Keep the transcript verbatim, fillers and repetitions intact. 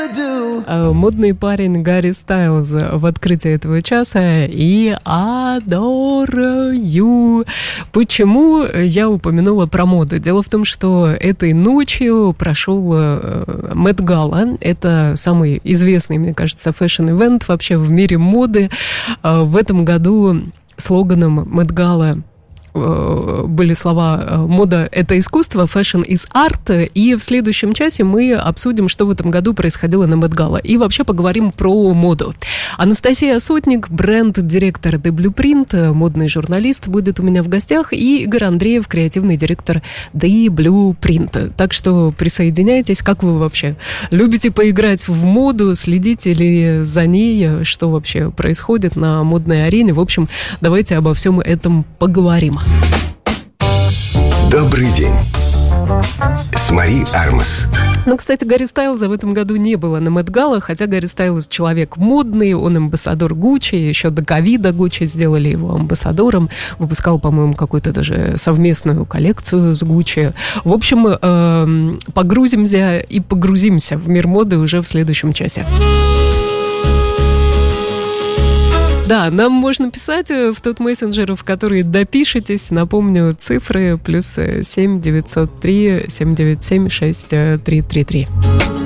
Модный парень Гарри Стайлз в открытии этого часа и адораю. Почему я упомянула про моду? Дело в том, что этой ночью прошел Met Gala. Это самый известный, мне кажется, фэшн-ивент вообще в мире моды. В этом году слоганом Met Gala были слова «мода – это искусство», «fashion is art», и в следующем часе мы обсудим, что в этом году происходило на Met Gala, и вообще поговорим про моду. Анастасия Сотник, бренд-директор The Blueprint, модный журналист, будет у меня в гостях, и Игорь Андреев, креативный директор The Blueprint. Так что присоединяйтесь. Как вы вообще любите поиграть в моду, следите ли за ней, что вообще происходит на модной арене? В общем, давайте обо всем этом поговорим. Добрый день. С Мари Армас. Ну, кстати, Гарри Стайлза в этом году не было на Met Gala, хотя Гарри Стайлз человек модный, он амбассадор Гуччи, еще до ковида Гуччи сделали его амбассадором, выпускал, по-моему, какую-то даже совместную коллекцию с Гуччи. В общем, э, погрузимся и погрузимся в мир моды уже в следующем часе. Да, нам можно писать в тот мессенджер, в который допишитесь. Напомню, цифры плюс семь девятьсот три семь девять семь шесть три три три.